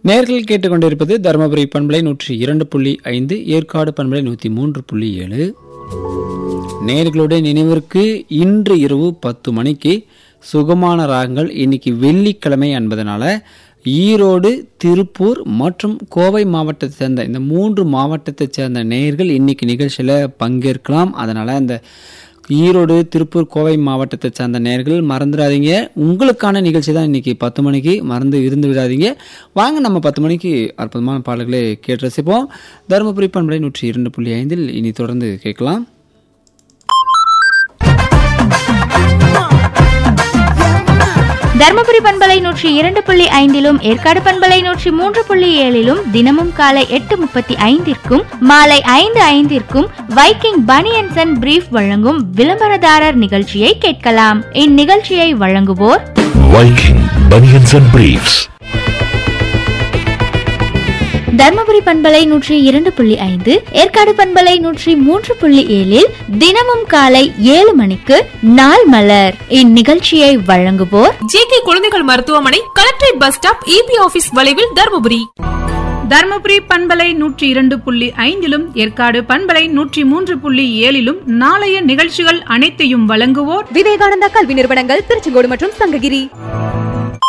நேர்கள் கேட்டுக்கொண்டிருப்பது தருமபுரி பண்பலை 102.5, ஏற்காடு பண்பலை 103.7. நேர்களுடைய நினைவிற்கு இன்று இரவு 10 மணிக்கு சுகமான ராகங்கள். இன்னைக்கு வெள்ளிக்கிழமை என்பதனால ஈரோடு, திருப்பூர் மற்றும் கோவை மாவட்டத்தை சேர்ந்த இந்த 3 மாவட்டத்தை சேர்ந்த நேயர்கள் இன்னைக்கு நிகழ்ச்சியில் பங்கேற்கலாம். அதனால் அந்த ஈரோடு, திருப்பூர், கோவை மாவட்டத்தை சேர்ந்த நேயர்கள் மறந்துடாதீங்க. உங்களுக்கான நிகழ்ச்சி தான் இன்னைக்கு 10 மணிக்கு, மறந்து இருந்து விடாதீங்க. வாங்க நம்ம 10 மணிக்கு அற்புதமான பாடல்களை கேட்டு ரசிப்போம். தருமபுரி பண்பலை 102.5 இனி தொடர்ந்து கேட்கலாம். தர்மபுரி பண்பலை 102.5 ஏற்காடு பண்பலை 103.7 தினமும் காலை 8:35 மாலை 5:05 வைக்கிங் பனியன்ஸ் அண்ட் பிரீஃப் வழங்கும் விளம்பரதாரர் நிகழ்ச்சியை கேட்கலாம். இந்நிகழ்ச்சியை வழங்குவோர் Viking banians and briefs. Dharmapuri பண்பலை 102.5 ஏற்காடு பண்பலை 103.7 தினமும் காலை 7 மணிக்கு நாள் மலர். இந்நிகழ்ச்சியை வழங்குவோர் ஜேகே குழந்தைகள் மருத்துவமனை, collectorate bus stop, EB office வளைவில், தர்மபுரி. தர்மபுரி பண்பலை 102.5 ஏற்காடு பண்பலை 103.7 நாளைய நிகழ்ச்சிகள் அனைத்தையும் வழங்குவோர் விவேகானந்தா கல்வி நிறுவனங்கள், திருச்செங்கோடு மற்றும் சங்ககிரி.